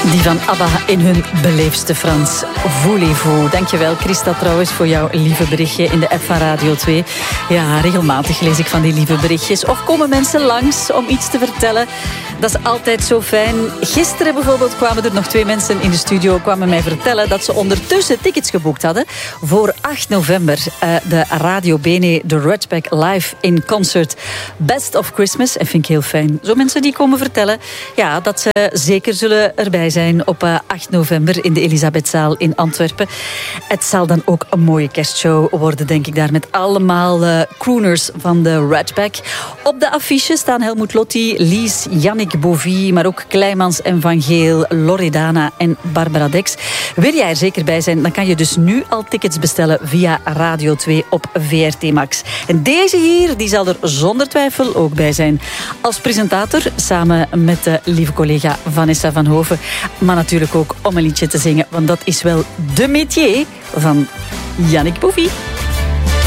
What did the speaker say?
Die van ABBA in hun beleefdste Frans. Voulez-vous. Dankjewel, Christa, trouwens, voor jouw lieve berichtje in de app van Radio 2. Ja, regelmatig lees ik van die lieve berichtjes. Of komen mensen langs om iets te vertellen. Dat is altijd zo fijn. Gisteren bijvoorbeeld kwamen er nog 2 mensen in de studio, kwamen mij vertellen dat ze ondertussen tickets geboekt hadden voor 8 november. De Radio Bene, de Redback Live in Concert. Best of Christmas. En vind ik heel fijn. Zo mensen die komen vertellen, ja, dat ze zeker zullen erbij zijn op 8 november in de Elisabethzaal in Antwerpen. Het zal dan ook een mooie kerstshow worden, denk ik, daar met allemaal crooners van de Redback. Op de affiche staan Helmut Lotti, Lies, Yannick Bovie, maar ook Kleimans en Van Geel, Loredana en Barbara Dex. Wil jij er zeker bij zijn, dan kan je dus nu al tickets bestellen via Radio 2 op VRT Max. En deze hier, die zal er zonder twijfel ook bij zijn. Als presentator, samen met de lieve collega Vanessa van Hoven. Maar natuurlijk ook om een liedje te zingen, want dat is wel de métier van Yannick Bovie.